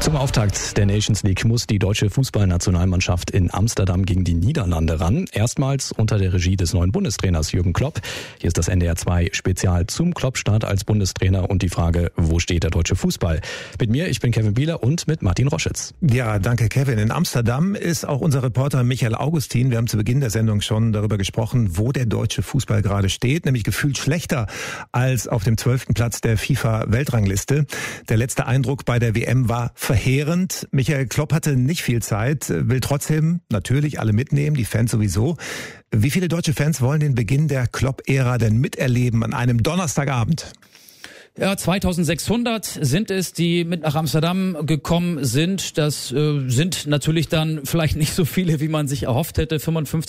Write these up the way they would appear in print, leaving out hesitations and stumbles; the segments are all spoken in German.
Zum Auftakt der Nations League muss die deutsche Fußballnationalmannschaft in Amsterdam gegen die Niederlande ran. Erstmals unter der Regie des neuen Bundestrainers Jürgen Klopp. Hier ist das NDR 2 Spezial zum Klopp-Start als Bundestrainer und die Frage, wo steht der deutsche Fußball? Mit mir, ich bin Kevin Bieler und mit Martin Roschitz. Ja, danke Kevin. In Amsterdam ist auch unser Reporter Michael Augustin. Wir haben zu Beginn der Sendung schon darüber gesprochen, wo der deutsche Fußball gerade steht, nämlich gefühlt schlechter als auf dem 12. Platz der FIFA-Weltrangliste. Der letzte Eindruck bei der WM war verheerend. Michael, Klopp hatte nicht viel Zeit, will trotzdem natürlich alle mitnehmen, die Fans sowieso. Wie viele deutsche Fans wollen den Beginn der Klopp-Ära denn miterleben an einem Donnerstagabend? Ja, 2600 sind es, die mit nach Amsterdam gekommen sind. Das sind natürlich dann vielleicht nicht so viele, wie man sich erhofft hätte.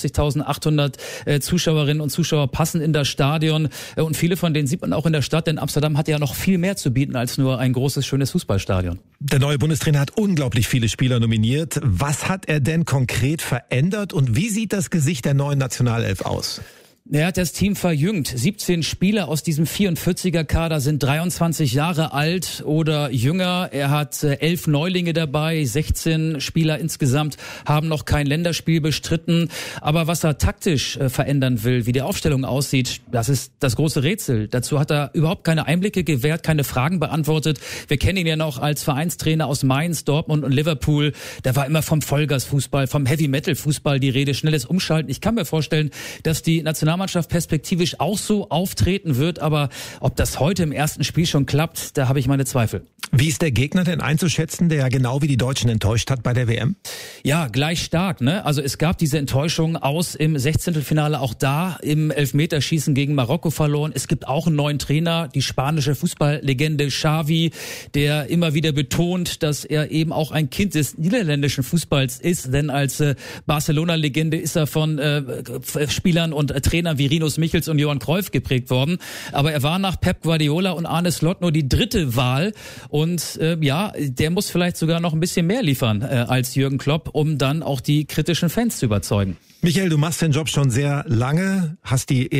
55.800 Zuschauerinnen und Zuschauer passen in das Stadion. Und viele von denen sieht man auch in der Stadt, denn Amsterdam hat ja noch viel mehr zu bieten als nur ein großes, schönes Fußballstadion. Der neue Bundestrainer hat unglaublich viele Spieler nominiert. Was hat er denn konkret verändert und wie sieht das Gesicht der neuen Nationalelf aus? Er hat das Team verjüngt. 17 Spieler aus diesem 44er-Kader sind 23 Jahre alt oder jünger. Er hat 11 Neulinge dabei, 16 Spieler insgesamt haben noch kein Länderspiel bestritten. Aber was er taktisch verändern will, wie die Aufstellung aussieht, das ist das große Rätsel. Dazu hat er überhaupt keine Einblicke gewährt, keine Fragen beantwortet. Wir kennen ihn ja noch als Vereinstrainer aus Mainz, Dortmund und Liverpool. Da war immer vom Vollgasfußball, vom Heavy-Metal-Fußball die Rede, schnelles Umschalten. Ich kann mir vorstellen, dass die Nationalmannschaft perspektivisch auch so auftreten wird, aber ob das heute im ersten Spiel schon klappt, da habe ich meine Zweifel. Wie ist der Gegner denn einzuschätzen, der ja genau wie die Deutschen enttäuscht hat bei der WM? Ja, gleich stark, ne? Also es gab diese Enttäuschung aus im 16. auch da im Elfmeterschießen gegen Marokko verloren. Es gibt auch einen neuen Trainer, die spanische Fußballlegende Xavi, der immer wieder betont, dass er eben auch ein Kind des niederländischen Fußballs ist, denn als Barcelona-Legende ist er von Spielern und Trainern wie Rinus Michels und Johann Cruyff geprägt worden. Aber er war nach Pep Guardiola und Arne Slot nur die dritte Wahl. Und der muss vielleicht sogar noch ein bisschen mehr liefern als Jürgen Klopp, um dann auch die kritischen Fans zu überzeugen. Michael, du machst den Job schon sehr lange, hast die